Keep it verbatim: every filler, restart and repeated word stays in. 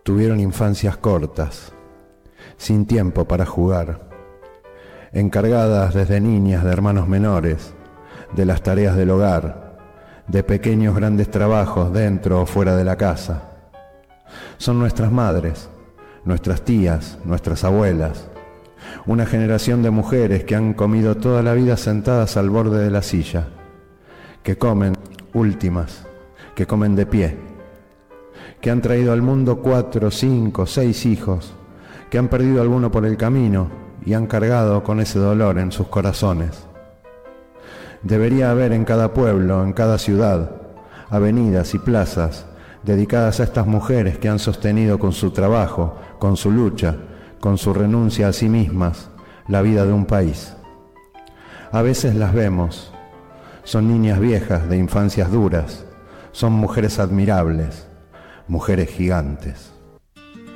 Tuvieron infancias cortas, sin tiempo para jugar, encargadas desde niñas de hermanos menores, de las tareas del hogar, de pequeños grandes trabajos dentro o fuera de la casa. Son nuestras madres, nuestras tías, nuestras abuelas, una generación de mujeres que han comido toda la vida sentadas al borde de la silla, que comen últimas, que comen de pie, que han traído al mundo cuatro, cinco, seis hijos, que han perdido alguno por el camino y han cargado con ese dolor en sus corazones. Debería haber en cada pueblo, en cada ciudad, avenidas y plazas dedicadas a estas mujeres que han sostenido con su trabajo, con su lucha, con su renuncia a sí mismas, la vida de un país. A veces las vemos, son niñas viejas de infancias duras, son mujeres admirables, mujeres gigantes.